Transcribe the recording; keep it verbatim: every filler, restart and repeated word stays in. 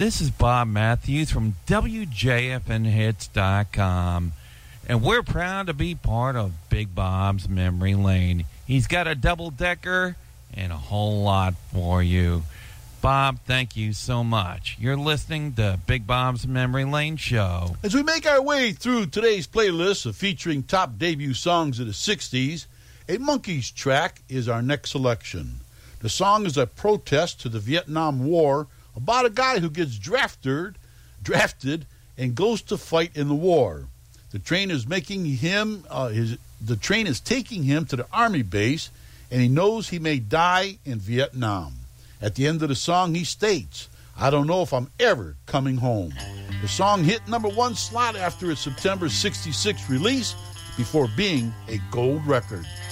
This is Bob Matthews from W J F N hits dot com, and we're proud to be part of Big Bob's Memory Lane. He's got a double-decker and a whole lot for you. Bob, thank you so much. You're listening to Big Bob's Memory Lane Show. As we make our way through today's playlist of featuring top debut songs of the sixties, a Monkees track is our next selection. The song is a protest to the Vietnam War about a guy who gets drafted, drafted and goes to fight in the war. The train is making him, uh, his, the train is taking him to the army base, and he knows he may die in Vietnam. At the end of the song, he states, "I don't know if I'm ever coming home." The song hit number one slot after its September sixty-six release before being a gold record.